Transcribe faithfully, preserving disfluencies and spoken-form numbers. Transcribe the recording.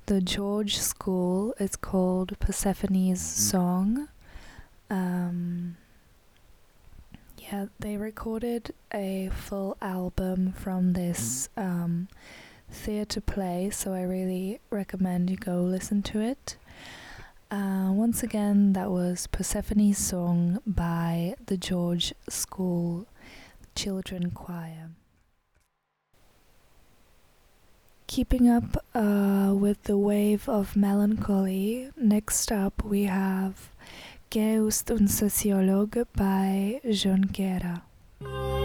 the George School. It's called Persephone's Song. Um, yeah, they recorded a full album from this um, theatre play, so I really recommend you go listen to it. Uh, once again, that was Persephone's Song by the George School Children Choir. Keeping up uh, with the wave of melancholy, next up we have Que ist un Soziologe by Junqueira.